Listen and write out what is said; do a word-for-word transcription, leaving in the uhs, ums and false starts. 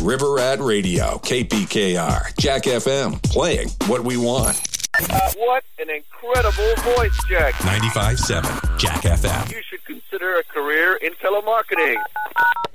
River Rat Radio, K P K R, Jack F M, playing what we want. What an incredible voice, Jack. ninety-five point seven, Jack F M. You should consider a career in telemarketing.